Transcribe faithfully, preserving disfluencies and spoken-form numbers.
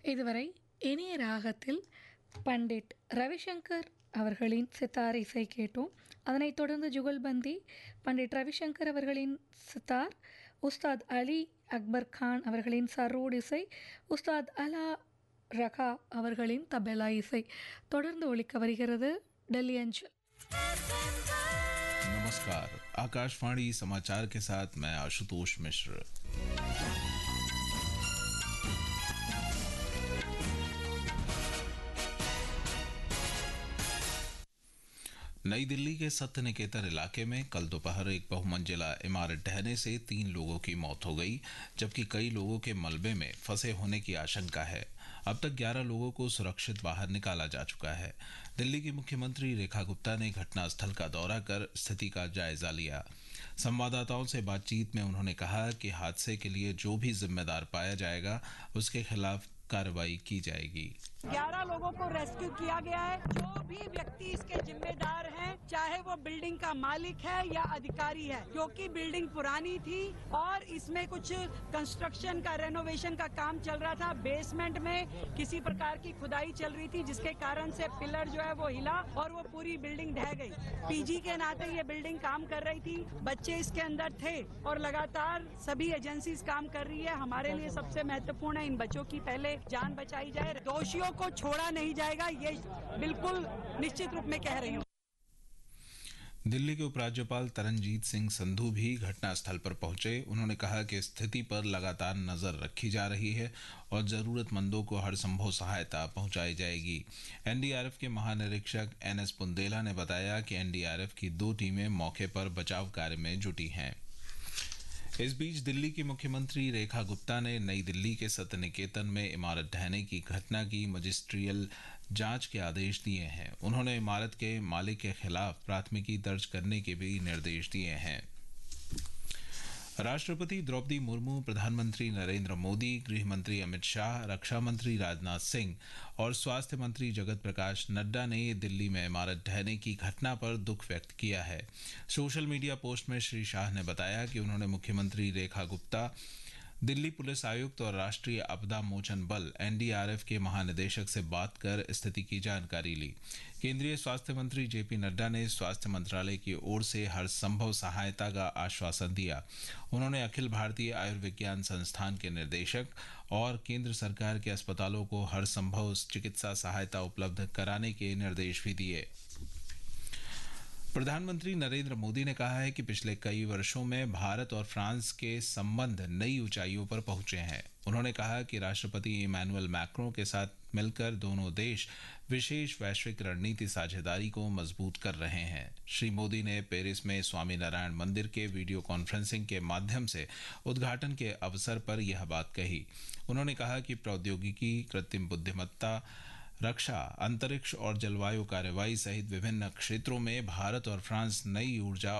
இதுவரை இனிய ராகத்தில் பண்டிட் ரவிசங்கர் அவர்களின் சித்தார் இசை கேட்டோம். அதனைத் தொடர்ந்து ஜுகல்பந்தி பண்டிட் ரவிசங்கர் அவர்களின் சித்தார், உஸ்தாத் அலி அக்பர் கான் அவர்களின் சரோட் இசை, உஸ்தாத் அலா ரகா அவர்களின் தபேலா இசை தொடர்ந்து ஒலிக்க வருகிறது. டெல்லி அஞ்சல். नमस्कार, आकाशवाणी समाचार के साथ मैं आशुतोष मिश्र। नई दिल्ली के सत्य निकेतन इलाके में कल दोपहर एक बहुमंजिला इमारत ढहने से तीन लोगों की मौत हो गई, जबकि कई लोगों के मलबे में फंसे होने की आशंका है। अब तक ग्यारह लोगों को सुरक्षित बाहर निकाला जा चुका है। दिल्ली की मुख्यमंत्री रेखा गुप्ता ने घटनास्थल का दौरा कर स्थिति का जायजा लिया। संवाददाताओं से बातचीत में उन्होंने कहा कि हादसे के लिए जो भी जिम्मेदार पाया जाएगा उसके खिलाफ कार्रवाई की जाएगी। ग्यारह लोगों को रेस्क्यू किया गया है। जो भी व्यक्ति इसके जिम्मेदार हैं, चाहे वो बिल्डिंग का मालिक है या अधिकारी है, क्योंकि बिल्डिंग पुरानी थी और इसमें कुछ कंस्ट्रक्शन का रेनोवेशन का काम चल रहा था। बेसमेंट में किसी प्रकार की खुदाई चल रही थी, जिसके कारण से पिलर जो है वो हिला और वो पूरी बिल्डिंग ढह गई। पीजी के नाते ये बिल्डिंग काम कर रही थी, बच्चे इसके अंदर थे और लगातार सभी एजेंसीज काम कर रही है। हमारे लिए सबसे महत्वपूर्ण है इन बच्चों की पहले जान बचाई जाए, दोषियों को छोड़ा नहीं जाएगा, ये बिल्कुल निश्चित रूप में कह रही हूँ। दिल्ली के उपराज्यपाल तरनजीत सिंह संधू भी घटनास्थल पर पहुंचे। उन्होंने कहा कि स्थिति पर लगातार नजर रखी जा रही है और जरूरतमंदों को हर संभव सहायता पहुंचाई जाएगी। एनडीआरएफ के महानिरीक्षक एन एस बुंदेला ने बताया कि एनडीआरएफ की दो टीमें मौके पर बचाव कार्य में जुटी हैं। इस बीच दिल्ली की मुख्यमंत्री रेखा गुप्ता ने नई दिल्ली के सत्य निकेतन में इमारत ढहने की घटना की मजिस्ट्रियल जांच के आदेश दिए हैं। उन्होंने इमारत के मालिक के खिलाफ प्राथमिकी दर्ज करने के भी निर्देश दिए हैं। राष्ट्रपति द्रौपदी मुर्मू, प्रधानमंत्री नरेंद्र मोदी, गृह मंत्री अमित शाह, रक्षा मंत्री राजनाथ सिंह और स्वास्थ्य मंत्री जगत प्रकाश नड्डा ने दिल्ली में इमारत ढहने की घटना पर दुख व्यक्त किया है। सोशल मीडिया पोस्ट में श्री शाह ने बताया कि उन्होंने मुख्यमंत्री रेखा गुप्ता, दिल्ली पुलिस आयुक्त और राष्ट्रीय आपदा मोचन बल एनडीआरएफ के महानिदेशक से बात कर स्थिति की जानकारी ली। केंद्रीय स्वास्थ्य मंत्री जेपी नड्डा ने स्वास्थ्य मंत्रालय की ओर से हर संभव सहायता का आश्वासन दिया। उन्होंने अखिल भारतीय आयुर्विज्ञान संस्थान के निदेशक और केंद्र सरकार के अस्पतालों को हर संभव चिकित्सा सहायता उपलब्ध कराने के निर्देश भी दिए। प्रधानमंत्री नरेंद्र मोदी ने कहा है कि पिछले कई वर्षों में भारत और फ्रांस के संबंध नई ऊंचाइयों पर पहुंचे हैं। उन्होंने कहा कि राष्ट्रपति इमैनुअल मैक्रों के साथ मिलकर दोनों देश विशेष वैश्विक रणनीति साझेदारी को मजबूत कर रहे हैं। श्री मोदी ने पेरिस में स्वामीनारायण मंदिर के वीडियो कॉन्फ्रेंसिंग के माध्यम से उद्घाटन के अवसर पर यह बात कही। उन्होंने कहा कि प्रौद्योगिकी, कृत्रिम बुद्धिमत्ता, रक्षा, अंतरिक्ष और जलवायु कार्रवाई सहित विभिन्न क्षेत्रों में भारत और फ्रांस नई ऊर्जा